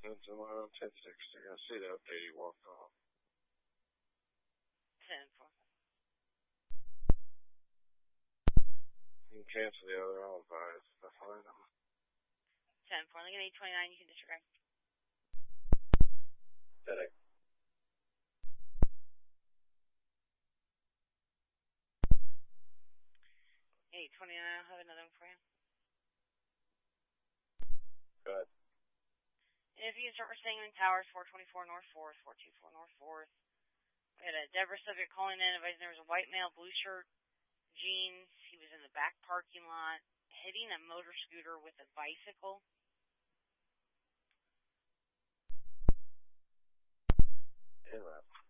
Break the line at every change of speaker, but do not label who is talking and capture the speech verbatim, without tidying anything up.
ten tomorrow, ten sixty. I see the update he walked off.
ten four.
You can cancel the other alibis if I find them.
ten four. Look at eight twenty-nine. You can disregard.
FedEx.
eight twenty-nine. I'll have another one for you.
Go ahead.
If you can start for Sangamon Towers, four twenty-four North fourth, four twenty-four North fourth. We had a Deborah subject calling in, advising there was a white male, blue shirt, jeans. He was in the back parking lot, hitting a motor scooter with a bicycle.
Hey,